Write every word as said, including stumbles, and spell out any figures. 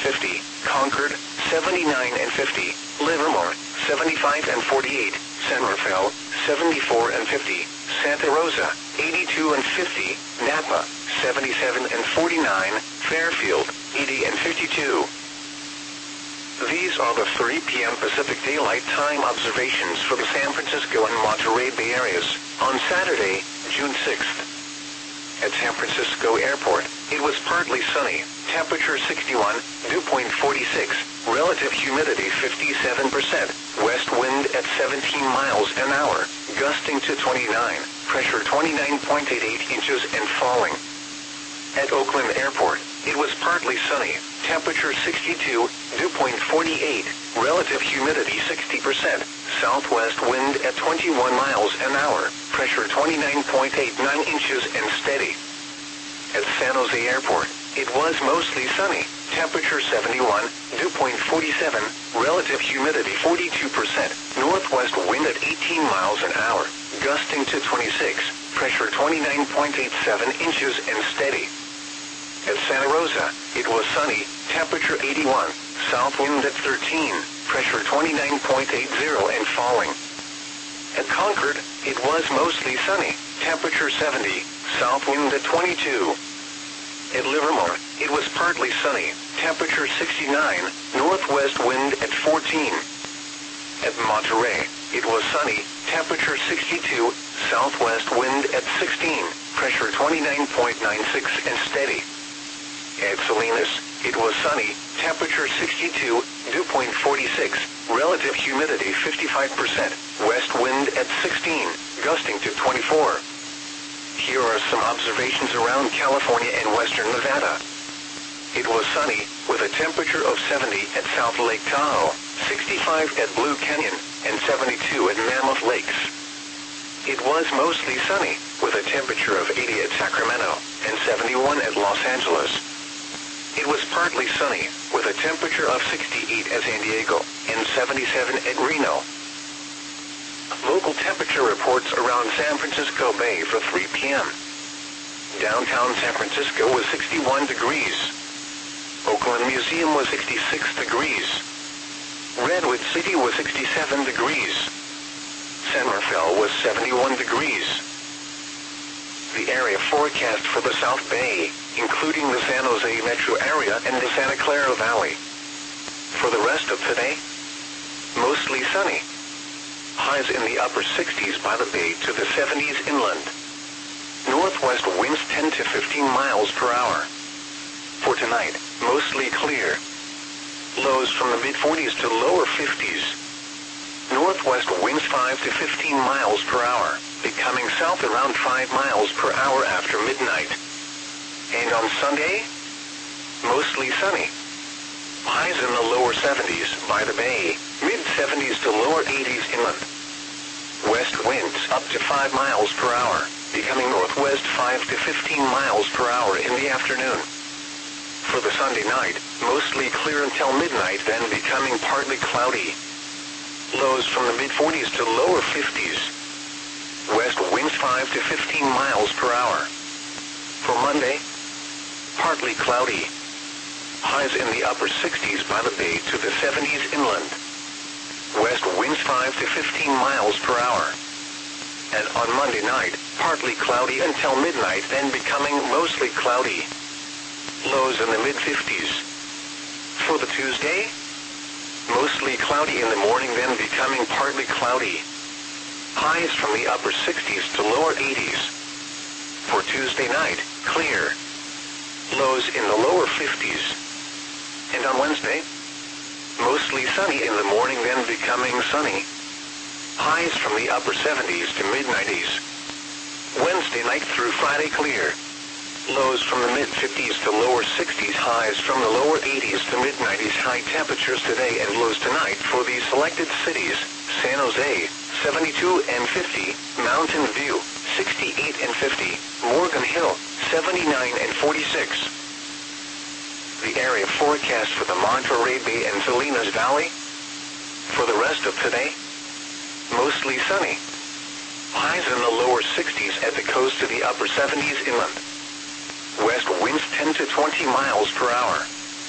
fifty, Concord, seventy-nine and fifty, Livermore, seventy-five and forty-eight, San Rafael, seventy-four and fifty, Santa Rosa, eighty-two and fifty, Napa, seventy-seven and forty-nine, Fairfield, eighty and fifty-two. These are the three p m Pacific Daylight Time observations for the San Francisco and Monterey Bay areas on Saturday, June sixth. At San Francisco Airport, it was partly sunny, temperature sixty-one, dew point forty-six, relative humidity fifty-seven percent, west wind at seventeen miles an hour, gusting to twenty-nine, pressure twenty-nine point eight eight inches and falling. At Oakland Airport, it was partly sunny, temperature sixty-two, dew point forty-eight, relative humidity sixty percent, southwest wind at twenty-one miles an hour, pressure twenty-nine point eight nine inches and steady. At San Jose Airport, it was mostly sunny, temperature seventy-one, dew point forty-seven, relative humidity forty-two percent, northwest wind at eighteen miles an hour, gusting to twenty-six, pressure twenty-nine point eight seven inches and steady. At Santa Rosa, it was sunny, temperature eighty-one, south wind at thirteen, pressure twenty-nine point eight zero and falling. At Concord, it was mostly sunny, temperature seventy, south wind at twenty-two. At Livermore, it was partly sunny, temperature sixty-nine, northwest wind at fourteen. At Monterey, it was sunny, temperature sixty-two, southwest wind at sixteen, pressure twenty-nine point nine six and steady. At Salinas, it was sunny, temperature sixty-two, dew point forty-six, relative humidity fifty-five percent, west wind at sixteen, gusting to twenty-four. Here are some observations around California and western Nevada. It was sunny, with a temperature of seventy at South Lake Tahoe, sixty-five at Blue Canyon, and seventy-two at Mammoth Lakes. It was mostly sunny, with a temperature of eighty at Sacramento, and seventy-one at Los Angeles. It was partly sunny, with a temperature of sixty-eight at San Diego, and seventy-seven at Reno. Local temperature reports around San Francisco Bay for three p m Downtown San Francisco was sixty-one degrees. Oakland Museum was sixty-six degrees. Redwood City was sixty-seven degrees. San Rafael was seventy-one degrees. The area forecast for the South Bay, including the San Jose metro area and the Santa Clara Valley. For the rest of today, mostly sunny. Highs in the upper sixties by the bay to the seventies inland. Northwest winds ten to fifteen miles per hour. For tonight, mostly clear. Lows from the mid-forties to lower fifties. Northwest winds five to fifteen miles per hour, becoming south around five miles per hour after midnight. And on Sunday, mostly sunny. Highs in the lower seventies by the bay, mid-seventies to lower eighties inland. West winds up to five miles per hour, becoming northwest five to fifteen miles per hour in the afternoon. For the Sunday night, mostly clear until midnight, then becoming partly cloudy. Lows from the mid-forties to lower fifties. West winds five to fifteen miles per hour. For Monday, partly cloudy. Highs in the upper sixties by the bay to the seventies inland. West winds five to fifteen miles per hour. And on Monday night, partly cloudy until midnight, then becoming mostly cloudy. Lows in the mid-fifties. For the Tuesday, mostly cloudy in the morning, then becoming partly cloudy. Highs from the upper sixties to lower eighties. For Tuesday night, clear. Lows in the lower fifties. And on Wednesday, mostly sunny in the morning, then becoming sunny. Highs from the upper seventies to mid-nineties. Wednesday night through Friday clear. Lows from the mid-fifties to lower sixties, highs from the lower eighties to mid-nineties. High temperatures today and lows tonight for these selected cities: San Jose, seventy-two and fifty, Mountain View, sixty-eight and fifty, Morgan Hill, seventy-nine and forty-six. The area forecast for the Monterey Bay and Salinas Valley. For the rest of today, mostly sunny. Highs in the lower sixties at the coast to the upper seventies inland. West winds ten to twenty miles per hour.